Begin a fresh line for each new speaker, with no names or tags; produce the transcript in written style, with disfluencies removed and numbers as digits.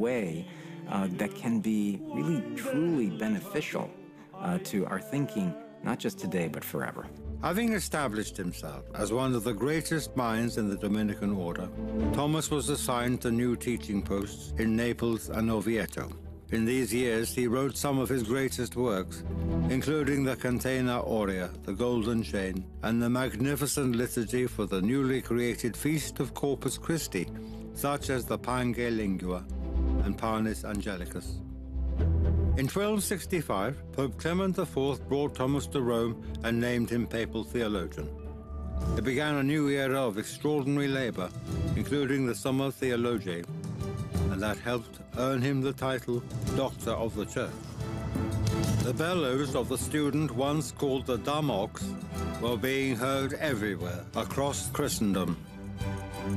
way that can be really, truly beneficial to our thinking, not just today, but forever.
Having established himself as one of the greatest minds in the Dominican order, Thomas was assigned to new teaching posts in Naples and Orvieto. In these years, he wrote some of his greatest works, including the Catena Aurea, the Golden Chain, and the magnificent liturgy for the newly created Feast of Corpus Christi, such as the Pange Lingua and Panis Angelicus. In 1265, Pope Clement IV brought Thomas to Rome and named him papal theologian. It began a new era of extraordinary labor, including the Summa Theologiae, and that helped earn him the title Doctor of the Church. The bellows of the student, once called the Dumb Ox, were being heard everywhere across Christendom.